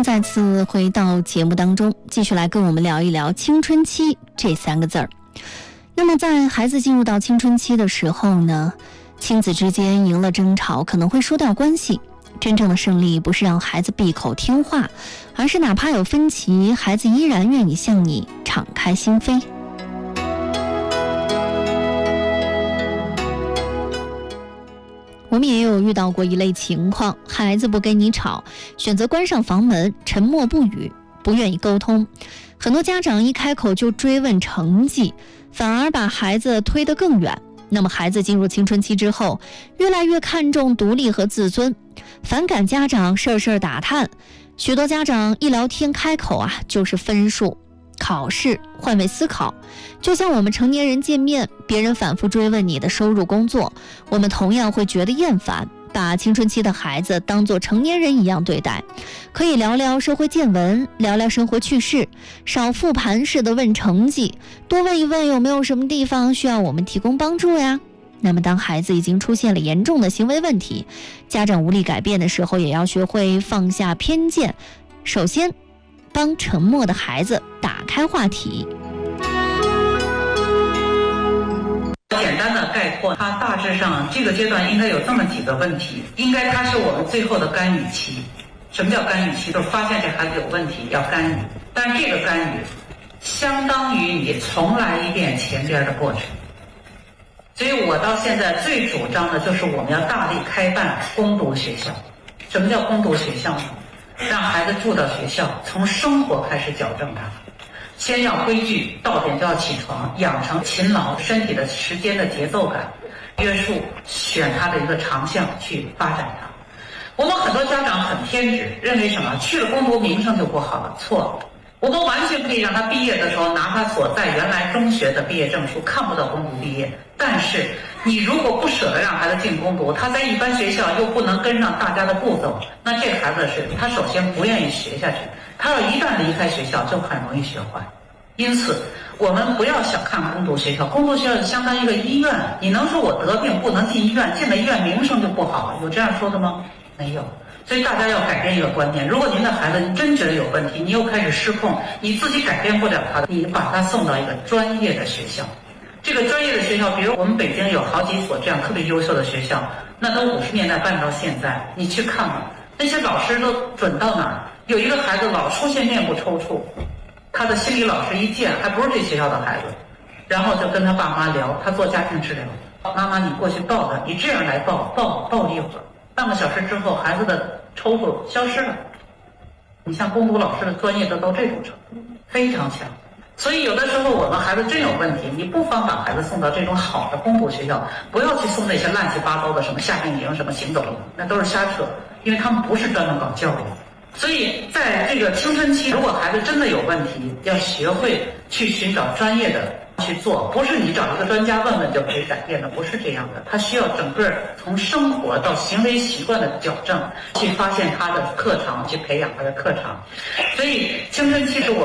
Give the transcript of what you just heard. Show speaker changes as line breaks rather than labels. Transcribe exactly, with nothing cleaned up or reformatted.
迎再次回到节目当中，继续来跟我们聊一聊青春期这三个字儿。那么在孩子进入到青春期的时候呢，亲子之间赢了争吵可能会输掉关系，真正的胜利不是让孩子闭口听话，而是哪怕有分歧，孩子依然愿意向你敞开心扉。我们也有遇到过一类情况，孩子不跟你吵，选择关上房门，沉默不语，不愿意沟通。很多家长一开口就追问成绩，反而把孩子推得更远。那么孩子进入青春期之后，越来越看重独立和自尊，反感家长事事打探。许多家长一聊天开口啊，就是分数、考试，换位思考。就像我们成年人见面，别人反复追问你的收入工作，我们同样会觉得厌烦，把青春期的孩子当作成年人一样对待。可以聊聊社会见闻，聊聊生活趣事，少复盘式的问成绩，多问一问有没有什么地方需要我们提供帮助呀。那么当孩子已经出现了严重的行为问题，家长无力改变的时候，也要学会放下偏见，首先帮沉默的孩子打开话题。
简单的概括，它大致上这个阶段应该有这么几个问题，应该它是我们最后的干预期。什么叫干预期？就是发现这孩子有问题要干预，但是这个干预相当于你重来一遍前边的过程。所以我到现在最主张的就是我们要大力开办攻读学校。什么叫攻读学校呢？让孩子住到学校，从生活开始矫正他。先要规矩，到点就要起床，养成勤劳身体的时间的节奏感，约束选他的一个长项去发展他。我们很多家长很偏执，认为什么去了攻读名声就不好了，错了。我们完全可以让他毕业的时候拿他所在原来中学的毕业证书，看不到攻读毕业。但是你如果不舍得让孩子进攻读，他在一般学校又不能跟上大家的步骤，那这孩子是他首先不愿意学下去，他要一旦离开学校就很容易学坏。因此我们不要小看攻读学校，攻读学校相当于一个医院。你能说我得病不能进医院，进了医院名声就不好了，有这样说的吗？没有。所以大家要改变一个观念，如果您的孩子你真觉得有问题，你又开始失控，你自己改变不了他，你把他送到一个专业的学校。这个专业的学校，比如我们北京有好几所这样特别优秀的学校，那都五十年代办到现在，你去看看那些老师都准到哪儿。有一个孩子老出现面部抽搐，他的心理老师一见还不是这学校的孩子，然后就跟他爸妈聊，他做家庭治疗，妈妈你过去抱他，你这样来抱抱抱一会儿，半个小时之后孩子的抽搐消失了。你像攻读老师的专业都到这种程度，非常强。所以有的时候我们孩子真有问题，你不妨把孩子送到这种好的攻读学校，不要去送那些乱七八糟的什么夏令营什么行走营，那都是瞎扯，因为他们不是专门搞教育。所以在这个青春期，如果孩子真的有问题，要学会去寻找专业的去做，不是你找一个专家问问就可以改变的，不是这样的。他需要整个从生活到行为习惯的矫正，去发现他的特长，去培养他的特长。所以青春期是我